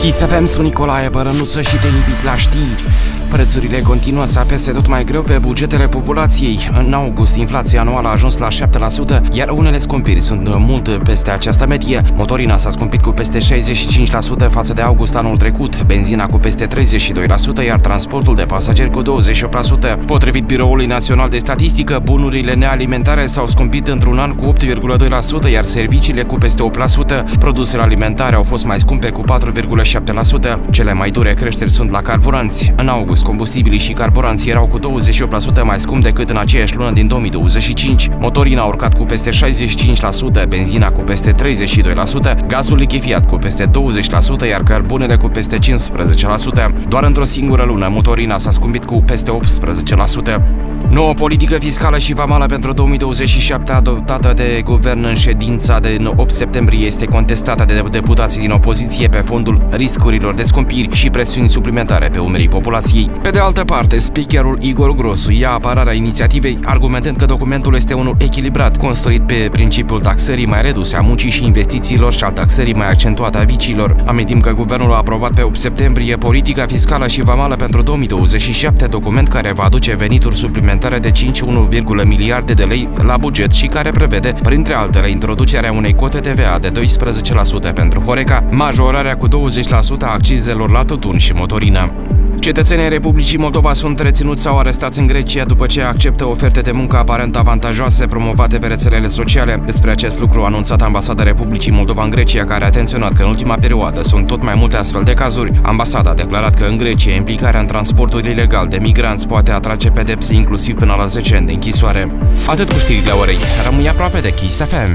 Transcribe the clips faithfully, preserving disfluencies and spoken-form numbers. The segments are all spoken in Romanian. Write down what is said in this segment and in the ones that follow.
Kiss F M, sunt Nicolae Bărănuță și te invit la știri. Prețurile continuă să apese tot mai greu pe bugetele populației. În august, inflația anuală a ajuns la șapte la sută, iar unele scumpiri sunt mult peste această medie. Motorina s-a scumpit cu peste șaizeci și cinci la sută față de august anul trecut, benzina cu peste treizeci și doi la sută, iar transportul de pasageri cu douăzeci și opt la sută. Potrivit Biroului Național de Statistică, bunurile nealimentare s-au scumpit într-un an cu opt virgulă doi la sută, iar serviciile cu peste opt la sută. Produsele alimentare au fost mai scumpe cu patru virgulă șapte la sută. Cele mai dure creșteri sunt la carburanți. În august, combustibilii și carburanții erau cu douăzeci și opt la sută mai scumpi decât în aceeași lună din două mii douăzeci și cinci. Motorina a urcat cu peste șaizeci și cinci la sută, benzina cu peste treizeci și doi la sută, gazul lichefiat cu peste douăzeci la sută, iar cărbunele cu peste cincisprezece la sută. Doar într-o singură lună, motorina s-a scumpit cu peste optsprezece la sută. Noua politică fiscală și vamală pentru două mii douăzeci și șapte, adoptată de guvern în ședința de opt septembrie, este contestată de deputații din opoziție pe fondul riscurilor de scumpiri și presiuni suplimentare pe umerii populației. Pe de altă parte, speakerul Igor Grosu ia apărarea inițiativei, argumentând că documentul este unul echilibrat, construit pe principiul taxării mai reduse a muncii și investițiilor și al taxării mai accentuate a viciilor. Amintim că guvernul a aprobat pe opt septembrie politica fiscală și vamală pentru două mii douăzeci și șapte, document care va aduce venituri suplimentare de cinci virgulă unu miliarde de lei la buget și care prevede, printre altele, introducerea unei cote T V A de doisprezece la sută pentru Horeca, majorarea cu douăzeci la sută a accizelor la tutun și motorină. Cetățenii Republicii Moldova sunt reținuți sau arestați în Grecia după ce acceptă oferte de muncă aparent avantajoase promovate pe rețelele sociale. Despre acest lucru a anunțat Ambasada Republicii Moldova în Grecia, care a atenționat că în ultima perioadă sunt tot mai multe astfel de cazuri. Ambasada a declarat că în Grecia implicarea în transportul ilegal de migranți poate atrage pedepse inclusiv până la zece ani de închisoare. Atât cu știrile orei. Rămâi aproape de Kiss F M.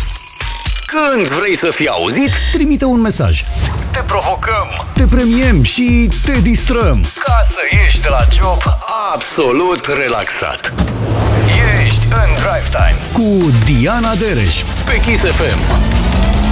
Când vrei să fii auzit, trimite un mesaj. Te provocăm, te premiem și te distrăm ca să ieși de la job absolut relaxat. Ești în Drive Time cu Diana Dereș pe Kiss F M.